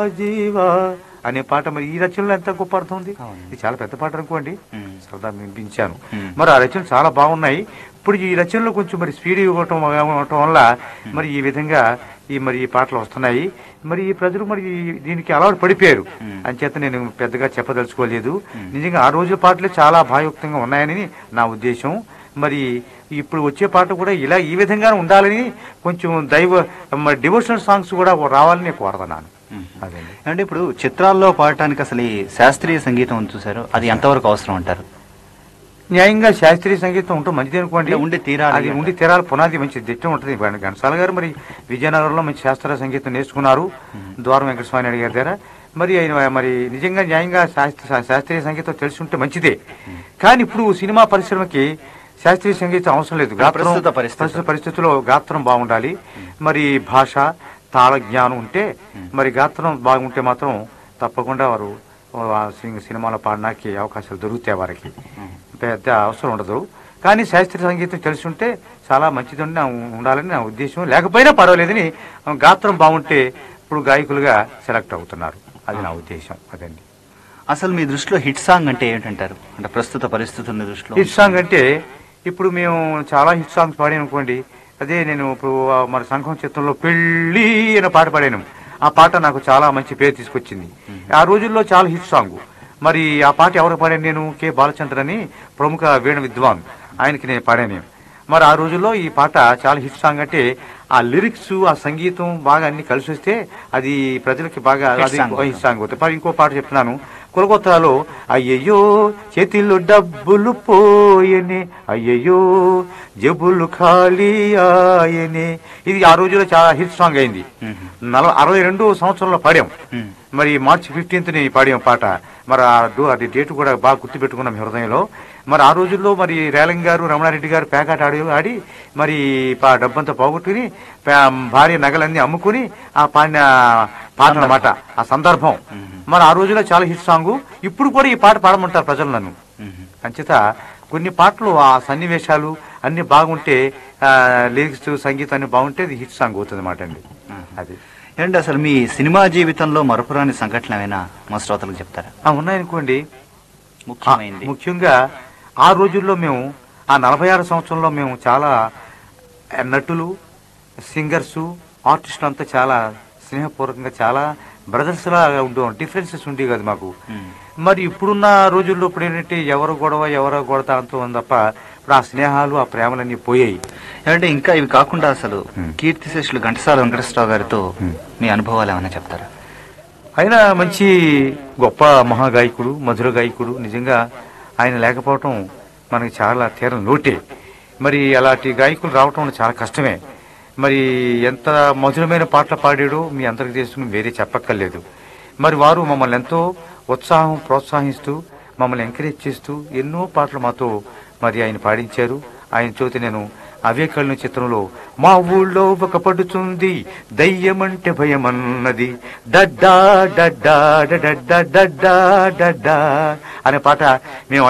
జీవా అనే పాట మరి ఈ రచనలో ఎంత గొప్ప అర్థం ఉంది. అవును. ఇది చాలా పెద్ద పాట అనుకోండి, సరదా వినిపించాను. మ్మ్. మరి ఆ రచనలు చాలా బాగున్నాయి. ఇప్పుడు ఈ రచనలో కొంచెం మరి స్పీడ్ ఇవ్వటం వల్ల మరి ఈ విధంగా ఈ పాటలు వస్తున్నాయి. మరి ఈ ప్రజలు మరి దీనికి అలవాటు పడిపోయారు. అంచేత నేను పెద్దగా చెప్పదలుచుకోలేదు. నిజంగా ఆ రోజుల పాటలే చాలా భావయుక్తంగా ఉన్నాయని నా ఉద్దేశం. మరి ఇప్పుడు వచ్చే పాట కూడా ఇలా ఈ విధంగా ఉండాలని కొంచెం డివోషనల్ సాంగ్స్ కూడా రావాలని కోరుతున్నాను. అదే అంటే ఇప్పుడు చిత్రాల్లో పాడటానికి అసలు ఈ శాస్త్రీయ సంగీతం చూసారు, అది ఎంతవరకు అవసరం అంటారు? న్యాయంగా శాస్త్రీయ సంగీతం ఉంటే మంచిది అనుకోండి. ఉండి తీరాలి. అది ఉండి తీరాలి, పునాది మంచి దిట్టం ఉంటుంది. ఘంటసాల గారు మరి విజయనగరంలో మంచి శాస్త్రీయ సంగీతం నేర్చుకున్నారు ద్వారం వెంకటస్వామి నాయుడు గారి దగ్గర. మరి ఆయన మరి నిజంగా న్యాయంగా శాస్త్రీయ సంగీతం తెలిసి ఉంటే మంచిదే. కానీ ఇప్పుడు సినిమా పరిశ్రమకి శాస్త్రీయ సంగీతం అవసరం లేదు. ప్రస్తుత పరిస్థితుల్లో గాత్రం బాగుండాలి. మరి భాష తాళ జ్ఞానం ఉంటే మరి గాత్రం బాగుంటే మాత్రం తప్పకుండా వారు సినిమాలో పాడడానికి అవకాశాలు దొరుకుతాయి. వారికి పెద్ద అవసరం ఉండదు. కానీ శాస్త్రీయ సంగీతం తెలిసి ఉంటే చాలా మంచిది ఉండాలని నా ఉద్దేశం. లేకపోయినా పర్వాలేదని గాత్రం బాగుంటే ఇప్పుడు గాయకులుగా సెలెక్ట్ అవుతున్నారు. అది నా ఉద్దేశం. అదండి. అసలు మీ దృష్టిలో హిట్ సాంగ్ అంటే ఏంటంటారు? అంటే ప్రస్తుత పరిస్థితుల దృష్టిలో హిట్ సాంగ్ అంటే ఇప్పుడు మేము చాలా హిట్ సాంగ్స్ పాడాను అనుకోండి. అదే నేను ఇప్పుడు మన సంఘం చిత్రంలో పెళ్ళి అనే పాట పాడాను. ఆ పాట నాకు చాలా మంచి పేరు తీసుకొచ్చింది. ఆ రోజుల్లో చాలా హిట్ సాంగ్. మరి ఆ పాట ఎవరు పాడాను? నేను కె బాలచంద్ర అని ప్రముఖ వీణ విద్వాన్, ఆయనకి నేను పాడాను. మరి ఆ రోజుల్లో ఈ పాట చాలా హిట్ సాంగ్. అంటే ఆ లిరిక్స్ ఆ సంగీతం బాగా అన్ని కలిసి వస్తే అది ప్రజలకి బాగా హిట్ సాంగ్ అవుతుంది. మరి ఇంకో పాట చెప్తున్నాను. కొలగొత్తలో అయ్యయ్యో చేతిలో డబ్బులు పోయనే, అయ్యయ్యో జబ్బులు ఖాళీ ఆయనే. ఇది ఆ రోజుల్లో చాలా హిట్ సాంగ్ అయింది. 62 సంవత్సరంలో పాడాం. మరి మార్చి 15th పాడాం పాట. మరి అది డేట్ కూడా బాగా గుర్తుపెట్టుకున్నాం హృదయంలో. మరి ఆ రోజుల్లో మరి రేలంగి గారు రమణారెడ్డి గారు పేకాట ఆడి మరి డబ్బంతా పోగొట్టుకుని భార్య నగలన్నీ అమ్ముకుని ఆ పాడిన పాట అన్నమాట ఆ సందర్భం. మరి ఆ రోజుల్లో చాలా హిట్ సాంగ్. ఇప్పుడు కూడా ఈ పాట పాడమంటారు ప్రజలు నన్ను. అంచేత కొన్ని పాటలు ఆ సన్నివేశాలు అన్ని బాగుంటే లిరిక్స్ సంగీతం అన్ని బాగుంటే అది హిట్ సాంగ్ అవుతుంది అన్నమాట అండి. అది ఏంటి అసలు మీ సినిమా జీవితంలో మరపురాని సంఘటన ఏమైనా మా శ్రోతలకు చెప్తారా? ఉన్నాయనుకోండి. ముఖ్యంగా ఆ రోజుల్లో మేము ఆ 46 సంవత్సరంలో మేము చాలా నటులు, సింగర్స్, ఆర్టిస్టులు అంతా చాలా స్నేహపూర్వకంగా చాలా బ్రదర్స్ లాగా ఉండేవాం. డిఫరెన్సెస్ ఉండేవి కాదు మాకు. మరి ఇప్పుడున్న రోజుల్లో ఇప్పుడు ఏంటంటే ఎవరో గొడవ అంతా ఉంది తప్ప ఇప్పుడు ఆ స్నేహాలు ఆ ప్రేమలన్నీ పోయాయి. అంటే ఇంకా ఇవి కాకుండా అసలు కీర్తిశేషులు ఘంటసాల వెంకటేశ్వరరావు గారితో మీ అనుభవాలు ఏమైనా చెప్తారా? ఆయన మంచి గొప్ప మహాగాయకుడు, మధుర గాయకుడు. నిజంగా ఆయన లేకపోవటం మనకి చాలా తీరం లోటే. మరి అలాంటి గాయకులు రావటం చాలా కష్టమే. మరి ఎంత మధురమైన పాటలు పాడాడో మీ అందరికి తెలుసు, వేరే చెప్పక్కర్లేదు. మరి వారు మమ్మల్ని ఎంతో ప్రోత్సహిస్తూ మమ్మల్ని ఎంకరేజ్ చేస్తూ ఎన్నో పాటలు మాతో మరి ఆయన పాడించారు. ఆయన చోతి నేను అవే కళ్ళు చిత్రంలో మా ఊళ్ళో ఒక పడుతుంది దయ్యమంటే భయమన్నది డడ్డా డడ్డా డడ్డా డడ్డా డడ్డా అనే పాట మేము